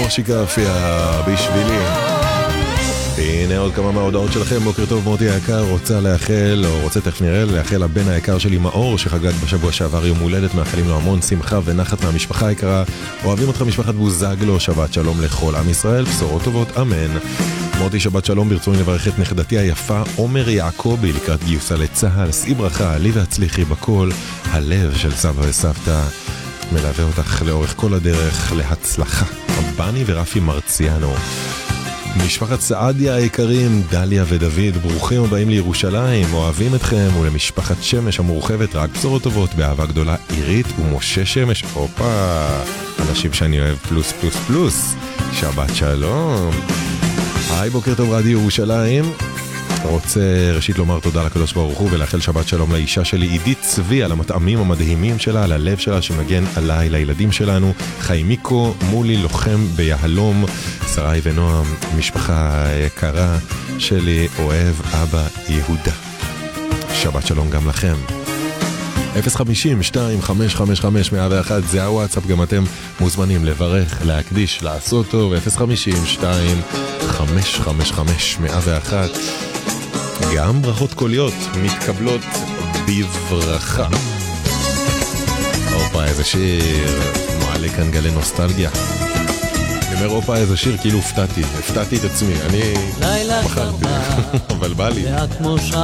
מושיקה פייה בשבילי. הנה עוד כמה מההודעות שלכם. בוקר טוב מוטי היקר, רוצה לאחל, או רוצה תכף נראה, לאחל לבן היקר שלי מאור שחגג בשבוע שעבר יום הולדת, מאחלים לו המון שמחה ונחת מהמשפחה היקרה. אוהבים אותך משפחת בוזגלו, שבת שלום לכל עם ישראל, בשורות טובות, אמן. מוטי שבת שלום, ברצוני לברך את נכדתי היפה עומר יעקבי לקראת גיוסה לצהל, שאי ברכה, עלי והצליחי בכל, הלב של סבא וסבתא מלווה אותך לאורך כל הדרך, להצלחה. בני ורפי מרציאנו. משפחת סעדיה היקרים, דליה ודוד, ברוכים הבאים לירושלים, אוהבים אתכם, ולמשפחת שמש המורחבת, רק בשורות טובות, באהבה גדולה, עירית ומשה שמש. אופה, אנשים שאני אוהב פלוס פלוס פלוס, שבת שלום. היי, בוקר טוב רדיו ירושלים. רוצה ראשית לומר תודה לקדוש ברוך הוא ולאחל שבת שלום לאישה שלי עידית צבי, על המטעמים המדהימים שלה, על הלב שלה שמגן עליי, לילדים שלנו, חיימיקו מולי לוחם ביהלום, שרי ונועם, משפחה יקרה שלי, אוהב אבא יהודה. שבת שלום גם לכם. 050-2555-101 זה הוואטסאפ, גם אתם מוזמנים לברך, להקדיש, לעשות טוב. 050-2555-101. גם ברכות קוליות מתקבלות בברכה. אופה, איזה שיר מעלה כאן גלי נוסטלגיה. אני אומר אופה, איזה שיר, כאילו הפתעתי את עצמי, אני בחרתי אבל בא לי.